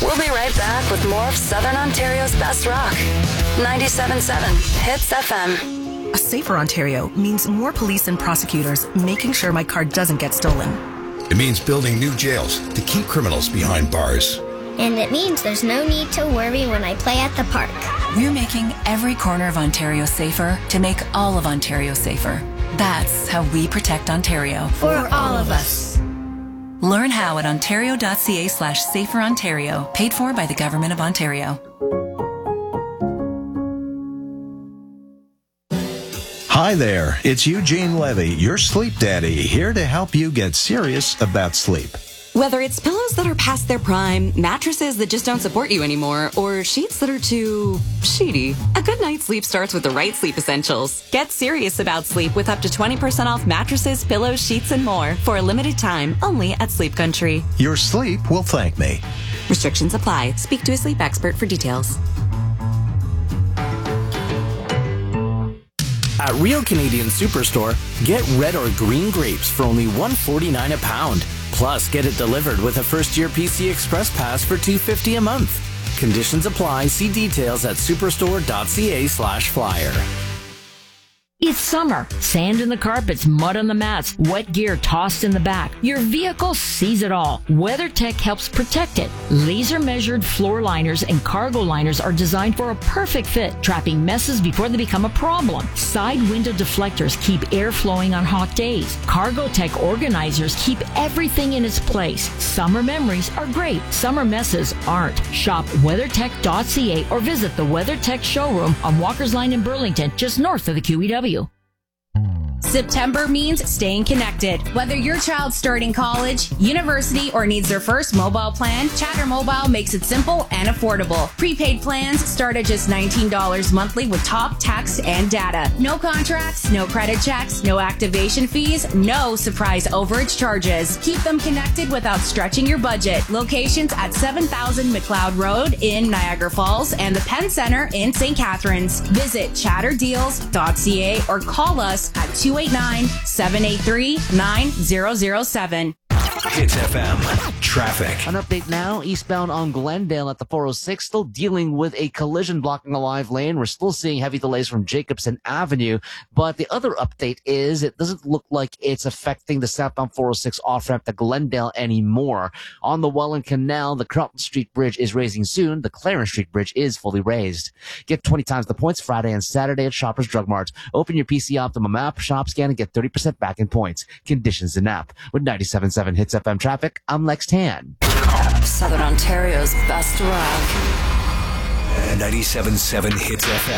We'll be right back with more of Southern Ontario's best rock. 97.7 Hits FM. A safer Ontario means more police and prosecutors making sure my car doesn't get stolen. It means building new jails to keep criminals behind bars. And it means there's no need to worry when I play at the park. We're making every corner of Ontario safer to make all of Ontario safer. That's how we protect Ontario. For all of us. Learn how at ontario.ca/saferontario, paid for by the Government of Ontario. Hi there, it's Eugene Levy, your sleep daddy, here to help you get serious about sleep. Whether it's pillows that are past their prime, mattresses that just don't support you anymore, or sheets that are too sheety, a good night's sleep starts with the right sleep essentials. Get serious about sleep with up to 20% off mattresses, pillows, sheets, and more for a limited time only at Sleep Country. Your sleep will thank me. Restrictions apply. Speak to a sleep expert for details. At Real Canadian Superstore, get red or green grapes for only $1.49 a pound. Plus, get it delivered with a first-year PC Express Pass for $2.50 a month. Conditions apply. See details at superstore.ca/flyer. It's summer. Sand in the carpets, mud on the mats, wet gear tossed in the back. Your vehicle sees it all. WeatherTech helps protect it. Laser-measured floor liners and cargo liners are designed for a perfect fit, trapping messes before they become a problem. Side window deflectors keep air flowing on hot days. CargoTech organizers keep everything in its place. Summer memories are great. Summer messes aren't. Shop WeatherTech.ca or visit the WeatherTech showroom on Walker's Line in Burlington, just north of the QEW. September means staying connected. Whether your child's starting college, university, or needs their first mobile plan, Chatter Mobile makes it simple and affordable. Prepaid plans start at just $19 monthly with talk, text, and data. No contracts, no credit checks, no activation fees, no surprise overage charges. Keep them connected without stretching your budget. Locations at 7000 McLeod Road in Niagara Falls and the Penn Center in St. Catharines. Visit chatterdeals.ca or call us at 289-783-9007. Hits FM traffic. An update now, eastbound on Glendale at the 406, still dealing with a collision blocking a live lane. We're still seeing heavy delays from Jacobson Avenue, but the other update is it doesn't look like it's affecting the southbound 406 off-ramp to Glendale anymore. On the Welland Canal, the Carlton Street Bridge is raising soon. The Clarence Street Bridge is fully raised. Get 20 times the points Friday and Saturday at Shoppers Drug Mart. Open your PC Optimum app, shop, scan, and get 30% back in points. Conditions in app. With 97.7 Hits FM traffic, I'm Lex Tan. Southern Ontario's best rock. 97.7 Hits FM.